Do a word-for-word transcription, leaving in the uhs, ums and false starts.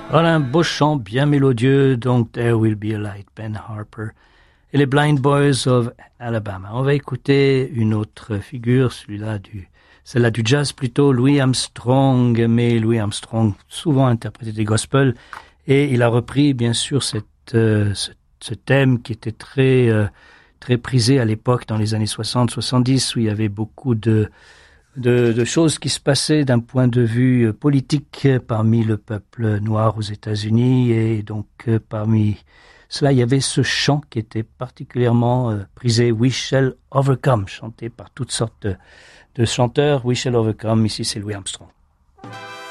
Voilà un beau chant bien mélodieux, donc There Will Be a Light, Ben Harper et les Blind Boys of Alabama. On va écouter une autre figure, celui-là du, celle-là du jazz plutôt, Louis Armstrong, mais Louis Armstrong souvent interprété des gospels, et il a repris bien sûr cette, euh, ce, ce thème qui était très, euh, très prisé à l'époque dans les années soixante soixante-dix, où il y avait beaucoup de De, de choses qui se passaient d'un point de vue politique parmi le peuple noir aux États-Unis, et donc euh, parmi cela il y avait ce chant qui était particulièrement euh, prisé, We Shall Overcome, chanté par toutes sortes de, de chanteurs. We Shall Overcome, ici c'est Louis Armstrong.